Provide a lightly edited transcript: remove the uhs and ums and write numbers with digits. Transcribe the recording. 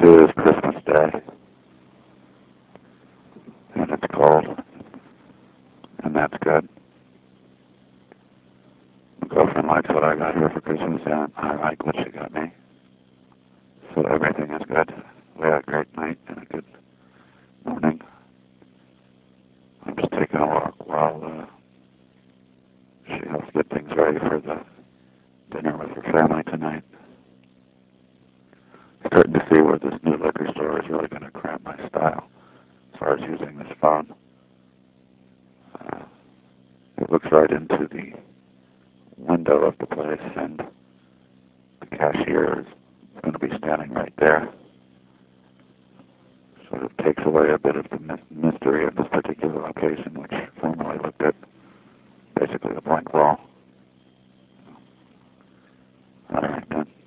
is Christmas Day, and it's cold, and that's good. My girlfriend likes what I got her for Christmas, and I like what she got me. So everything is good. We had a great night and a good morning. I'm just taking a walk while she helps get things ready for the dinner with her family tonight. Starting to see where this new liquor store is really going to cramp my style as far as using this phone. It looks right into the window of the place, and the cashier is going to be standing right there. Sort of takes away a bit of the mystery of this particular location, which formerly looked at basically the blank wall. All right, then.